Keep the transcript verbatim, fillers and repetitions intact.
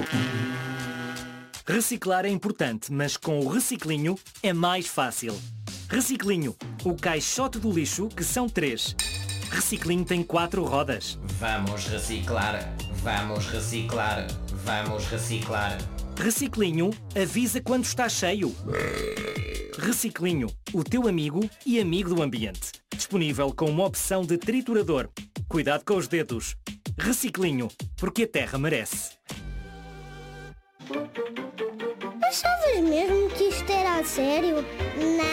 Reciclar é importante, mas com o Reciclinho é mais fácil. Reciclinho, o caixote do lixo, que são três. Reciclinho tem quatro rodas. Vamos reciclar, vamos reciclar, vamos reciclar. Reciclinho, avisa quando está cheio. Reciclinho, o teu amigo e amigo do ambiente. Disponível com uma opção de triturador. Cuidado com os dedos. Reciclinho, porque a terra merece. Achavas mesmo que isto era a sério? Não.